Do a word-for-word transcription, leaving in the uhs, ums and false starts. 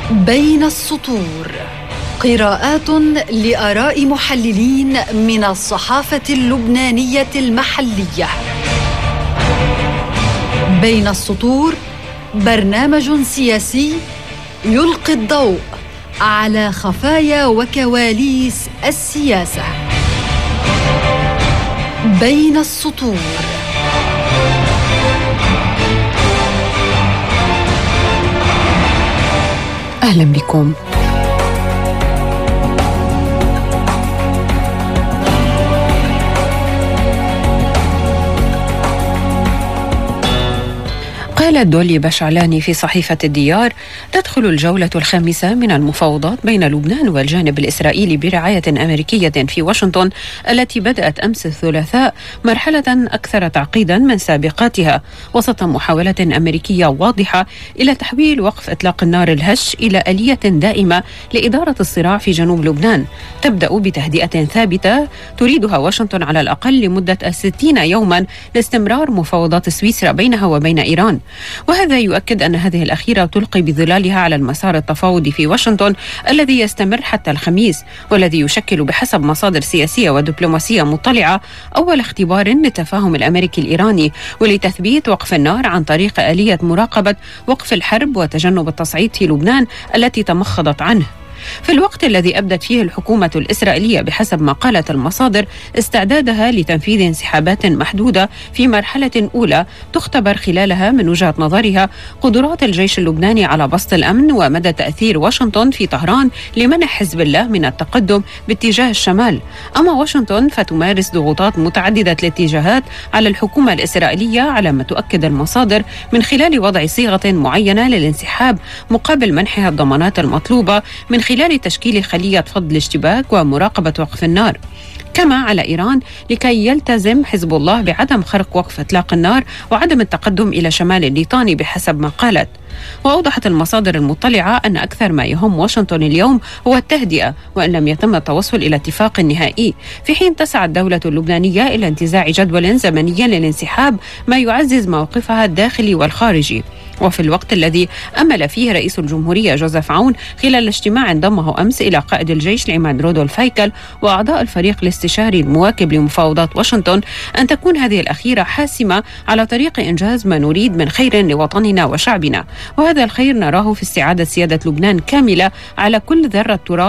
بين السطور، قراءات لآراء محللين من الصحافة اللبنانية المحلية. بين السطور برنامج سياسي يلقي الضوء على خفايا وكواليس السياسة. بين السطور. أهلا بكم. قالت دولي بشعلاني في صحيفة الديار: تدخل الجولة الخامسة من المفاوضات بين لبنان والجانب الإسرائيلي برعاية أمريكية في واشنطن التي بدأت أمس الثلاثاء مرحلة أكثر تعقيدا من سابقاتها، وسط محاولة أمريكية واضحة إلى تحويل وقف إطلاق النار الهش إلى آلية دائمة لإدارة الصراع في جنوب لبنان، تبدأ بتهدئة ثابتة تريدها واشنطن على الأقل لمدة ستين يوما لاستمرار مفاوضات سويسرا بينها وبين إيران. وهذا يؤكد أن هذه الأخيرة تلقي بظلالها على المسار التفاوضي في واشنطن الذي يستمر حتى الخميس، والذي يشكل بحسب مصادر سياسية ودبلوماسية مطلعة أول اختبار للتفاهم الأمريكي الإيراني ولتثبيت وقف النار عن طريق آلية مراقبة وقف الحرب وتجنب التصعيد في لبنان التي تمخضت عنه. في الوقت الذي أبدت فيه الحكومة الإسرائيلية بحسب ما قالت المصادر استعدادها لتنفيذ انسحابات محدودة في مرحلة أولى تختبر خلالها من وجهة نظرها قدرات الجيش اللبناني على بسط الأمن ومدى تأثير واشنطن في طهران لمنع حزب الله من التقدم باتجاه الشمال. أما واشنطن فتمارس ضغوطات متعددة الاتجاهات على الحكومة الإسرائيلية على ما تؤكد المصادر من خلال وضع صيغة معينة للانسحاب مقابل منحها الضمانات المطلوبة من خلال تشكيل خلية فض الاشتباك ومراقبة وقف النار. كما على إيران لكي يلتزم حزب الله بعدم خرق وقف إطلاق النار وعدم التقدم إلى شمال الليطاني بحسب ما قالت. وأوضحت المصادر المطلعة أن أكثر ما يهم واشنطن اليوم هو التهدئة وإن لم يتم التوصل إلى اتفاق نهائي، في حين تسعى الدولة اللبنانية إلى انتزاع جدول زمني للانسحاب ما يعزز موقفها الداخلي والخارجي. وفي الوقت الذي أمل فيه رئيس الجمهورية جوزيف عون خلال اجتماع انضمه أمس إلى قائد الجيش العماد رودولف هيكل وأعضاء الفريق الاستشاري المواكب لمفاوضات واشنطن أن تكون هذه الأخيرة حاسمة على طريق إنجاز ما نريد من خير لوطننا وشعبنا، وهذا الخير نراه في استعادة سيادة لبنان كاملة على كل ذرة تراب